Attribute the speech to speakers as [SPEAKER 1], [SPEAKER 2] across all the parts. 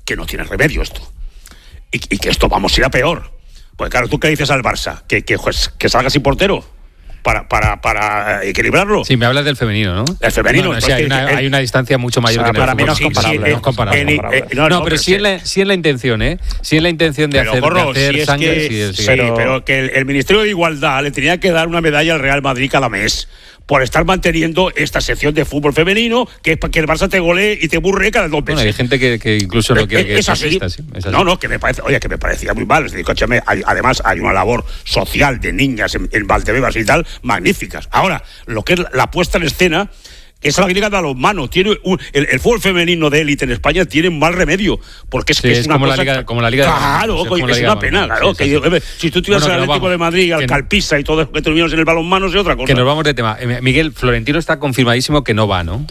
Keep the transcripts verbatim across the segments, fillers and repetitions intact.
[SPEAKER 1] que no tiene remedio esto. Y, y que esto vamos a ir a peor. Pues claro, ¿tú qué dices al Barça? ¿Que, que, pues, que salga sin portero? Para, para, para equilibrarlo.
[SPEAKER 2] Sí, me hablas del femenino, ¿no?
[SPEAKER 1] El femenino.
[SPEAKER 2] No, no, sí, hay, una, hay una distancia mucho mayor. O sea,
[SPEAKER 1] que para mí no es comparable. Sí,
[SPEAKER 2] no es comparable.
[SPEAKER 1] En,
[SPEAKER 2] comparable.
[SPEAKER 1] Eh, no,
[SPEAKER 2] no,
[SPEAKER 1] no,
[SPEAKER 2] pero sí, en la, sí en la intención, ¿eh? Sí en la intención de
[SPEAKER 1] pero,
[SPEAKER 2] hacer,
[SPEAKER 1] corro,
[SPEAKER 2] de hacer
[SPEAKER 1] si es
[SPEAKER 2] sangre.
[SPEAKER 1] Que,
[SPEAKER 2] sí, es,
[SPEAKER 1] sí,
[SPEAKER 2] pero...
[SPEAKER 1] pero que el, el Ministerio de Igualdad le tenía que dar una medalla al Real Madrid cada mes por estar manteniendo esta sección de fútbol femenino, que es para que el Barça te golee y te burre cada dos meses.
[SPEAKER 2] Bueno, hay gente que, que incluso no quiere que
[SPEAKER 1] es así.
[SPEAKER 2] Exista, sí, es así.
[SPEAKER 1] No, no, que me parece, oye, que me parecía muy mal. Es decir, escúchame, hay, además hay una labor social de niñas en, en Valdebebas y tal, magníficas. Ahora, lo que es la puesta en escena, esa es la griega de los manos. Tiene un, el, el fútbol femenino de élite en España tiene un mal remedio, porque es
[SPEAKER 2] sí,
[SPEAKER 1] que es,
[SPEAKER 2] es
[SPEAKER 1] una
[SPEAKER 2] como,
[SPEAKER 1] cosa,
[SPEAKER 2] la liga, como la liga
[SPEAKER 1] claro,
[SPEAKER 2] de
[SPEAKER 1] es, es una pena, claro. Sí, que, sí, sí. Si tú tuvieras bueno, el Atlético de Madrid, al Calpisa y todo eso que tuvimos en el balonmano, es otra cosa.
[SPEAKER 2] Que nos vamos de tema. Miguel, Florentino está confirmadísimo que no va, ¿no?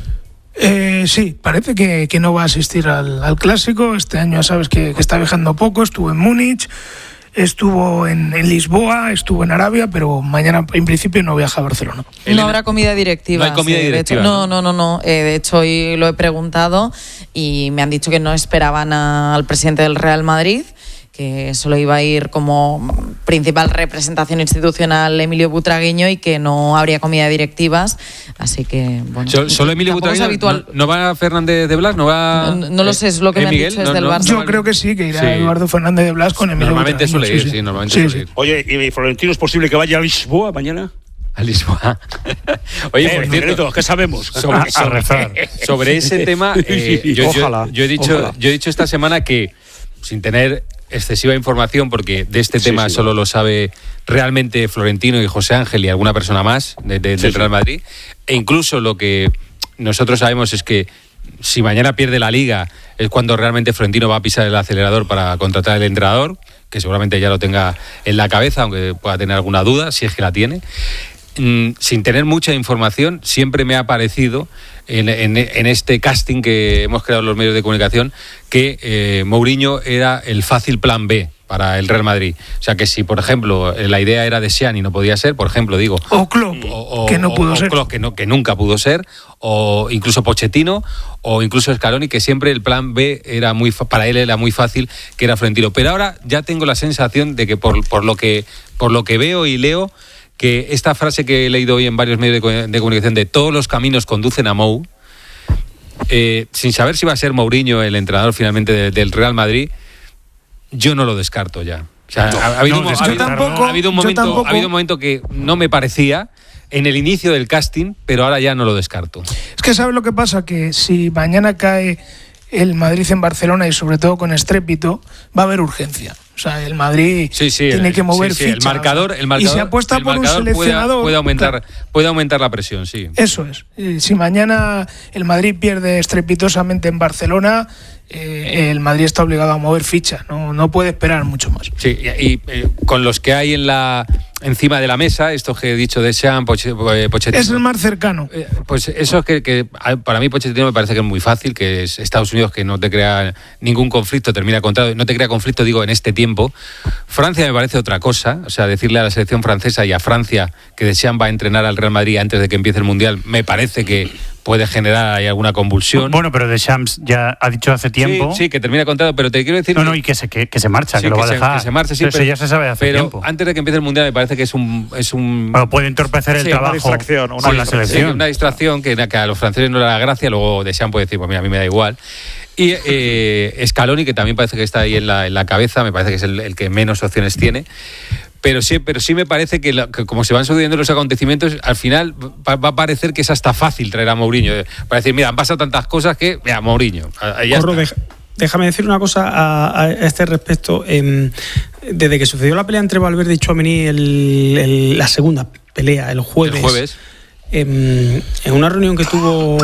[SPEAKER 3] Eh, sí, parece que, que no va a asistir al, al Clásico. Este año ya sabes que, que está viajando poco, estuvo en Múnich, estuvo en, en Lisboa, estuvo en Arabia, pero mañana en principio no viaja a Barcelona.
[SPEAKER 4] No habrá comida directiva.
[SPEAKER 2] No hay comida
[SPEAKER 4] sí,
[SPEAKER 2] directiva.
[SPEAKER 4] De hecho, no, no, no, no. Eh, de hecho, hoy lo he preguntado y me han dicho que no esperaban a, al presidente del Real Madrid, que solo iba a ir como principal representación institucional Emilio Butragueño y que no habría comida de directivas, así que bueno.
[SPEAKER 2] So, ¿Solo Emilio Butragueño? ¿No, ¿No va Fernández de Blas? ¿No va?
[SPEAKER 4] No, no lo sé, es lo que
[SPEAKER 2] eh,
[SPEAKER 4] me han
[SPEAKER 2] Miguel,
[SPEAKER 4] dicho, es
[SPEAKER 2] no,
[SPEAKER 4] del
[SPEAKER 2] no,
[SPEAKER 4] Barça.
[SPEAKER 3] Yo creo que sí, que irá sí. Eduardo Fernández de Blas con Emilio
[SPEAKER 2] Normalmente
[SPEAKER 3] Butragueño.
[SPEAKER 2] Suele ir,
[SPEAKER 3] sí, sí.
[SPEAKER 2] sí, normalmente
[SPEAKER 3] sí,
[SPEAKER 2] suele
[SPEAKER 3] sí.
[SPEAKER 2] ir.
[SPEAKER 1] Oye, ¿y Florentino es posible que vaya a Lisboa mañana?
[SPEAKER 2] A Lisboa. Oye,
[SPEAKER 1] eh,
[SPEAKER 2] por cierto,
[SPEAKER 1] ¿qué sabemos?
[SPEAKER 2] Sobre, sobre, sobre ese tema, eh, yo,
[SPEAKER 5] ojalá,
[SPEAKER 2] yo, yo, he dicho,
[SPEAKER 5] ojalá.
[SPEAKER 2] yo he dicho esta semana que, sin tener excesiva información, porque de este tema sí, sí, solo lo sabe realmente Florentino y José Ángel y alguna persona más de, de, sí, del Real Madrid, e incluso lo que nosotros sabemos es que si mañana pierde la Liga es cuando realmente Florentino va a pisar el acelerador para contratar al entrenador, que seguramente ya lo tenga en la cabeza, aunque pueda tener alguna duda, si es que la tiene. Mm, sin tener mucha información, siempre me ha parecido en, en, en este casting que hemos creado los medios de comunicación que eh, Mourinho era el fácil plan B para el Real Madrid. O sea que si, por ejemplo, la idea era de Sean y no podía ser, por ejemplo, digo...
[SPEAKER 3] O Klopp,
[SPEAKER 2] o, o,
[SPEAKER 3] que no pudo
[SPEAKER 2] o,
[SPEAKER 3] ser.
[SPEAKER 2] O Klopp, que, no, que nunca pudo ser, o incluso Pochettino, o incluso Scaloni, que siempre el plan B era muy para él era muy fácil, que era Florentino. Pero ahora ya tengo la sensación de que por, por, lo, que, por lo que veo y leo, que esta frase que he leído hoy en varios medios de, de comunicación de todos los caminos conducen a Mou, eh, sin saber si va a ser Mourinho el entrenador finalmente de, del Real Madrid, yo no lo descarto ya. O sea, no, ha, ha, habido
[SPEAKER 3] no,
[SPEAKER 2] un, ha, habido,
[SPEAKER 3] tampoco,
[SPEAKER 2] ha, habido un momento, ha habido un momento que no me parecía en el inicio del casting, pero ahora ya no lo descarto.
[SPEAKER 3] Es que ¿sabes lo que pasa? Que si mañana cae el Madrid en Barcelona y sobre todo con estrépito, va a haber urgencia. O sea, el Madrid
[SPEAKER 2] sí, sí,
[SPEAKER 3] tiene que mover
[SPEAKER 2] sí, sí,
[SPEAKER 3] ficha.
[SPEAKER 2] El marcador, el marcador,
[SPEAKER 3] y se apuesta por un seleccionador.
[SPEAKER 2] Puede, puede, aumentar, puede aumentar la presión, sí.
[SPEAKER 3] Eso es. Si mañana el Madrid pierde estrepitosamente en Barcelona, eh, el Madrid está obligado a mover ficha. No, no puede esperar mucho más.
[SPEAKER 2] Sí, y, y eh, con los que hay en la encima de la mesa, esto que he dicho de Sean, Pochettino...
[SPEAKER 3] Es el más cercano.
[SPEAKER 2] Eh, pues eso es que, que para mí Pochettino me parece que es muy fácil, que es Estados Unidos, que no te crea ningún conflicto, termina contrato, no te crea conflicto, digo, en este tiempo. Francia me parece otra cosa, o sea, decirle a la selección francesa y a Francia que Deschamps va a entrenar al Real Madrid antes de que empiece el Mundial, me parece que puede generar ahí alguna convulsión.
[SPEAKER 5] Bueno, pero Deschamps ya ha dicho hace tiempo...
[SPEAKER 2] Sí, sí, que termina contrato, pero te quiero decir...
[SPEAKER 5] No, no, y que se, que, que se marcha,
[SPEAKER 2] sí,
[SPEAKER 5] que lo
[SPEAKER 2] que
[SPEAKER 5] va a
[SPEAKER 2] se,
[SPEAKER 5] dejar.
[SPEAKER 2] Que se marcha, sí,
[SPEAKER 5] pero, pero ya se sabe hace
[SPEAKER 2] pero
[SPEAKER 5] tiempo.
[SPEAKER 2] Antes de que empiece el Mundial me parece que es un... Es un
[SPEAKER 5] bueno, puede entorpecer el
[SPEAKER 2] sí,
[SPEAKER 5] trabajo
[SPEAKER 2] una distracción, una
[SPEAKER 5] con la selección.
[SPEAKER 2] Sí, una distracción que, que a los franceses no le da gracia, luego Deschamps puede decir, pues mira, a mí me da igual. Y eh, Scaloni, que también parece que está ahí en la, en la cabeza, me parece que es el, el que menos opciones tiene. Pero sí, pero sí me parece que, la, que como se van sucediendo los acontecimientos, al final va, va a parecer que es hasta fácil traer a Mourinho. Para decir, mira, han pasado tantas cosas que, mira, Mourinho.
[SPEAKER 6] Corro, deja, déjame decir una cosa a, a este respecto. Eh, desde que sucedió la pelea entre Valverde y Tchouaméni, el, el, la segunda pelea, el jueves...
[SPEAKER 2] El jueves.
[SPEAKER 6] Eh, en una reunión que tuvo,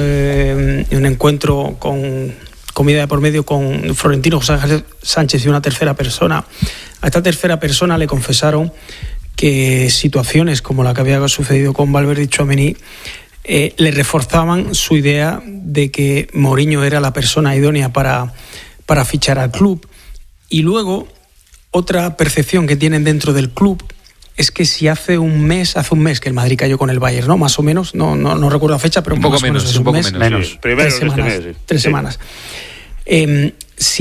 [SPEAKER 6] eh, un encuentro con comida de por medio con Florentino, José Ángel Sánchez y una tercera persona, a esta tercera persona le confesaron que situaciones como la que había sucedido con Valverde y Tchouaméni eh, le reforzaban su idea de que Mourinho era la persona idónea para, para fichar al club. Y luego, otra percepción que tienen dentro del club es que si hace un mes, hace un mes que el Madrid cayó con el Bayern, ¿no? Más o menos, no, no, no recuerdo la fecha, pero
[SPEAKER 2] un poco
[SPEAKER 6] más
[SPEAKER 2] menos,
[SPEAKER 6] o menos es
[SPEAKER 2] un,
[SPEAKER 6] un
[SPEAKER 2] poco
[SPEAKER 6] mes,
[SPEAKER 2] menos.
[SPEAKER 5] menos.
[SPEAKER 1] Sí, primero
[SPEAKER 6] tres semanas.
[SPEAKER 1] este mes, sí.
[SPEAKER 6] Tres
[SPEAKER 1] sí.
[SPEAKER 6] semanas. Eh,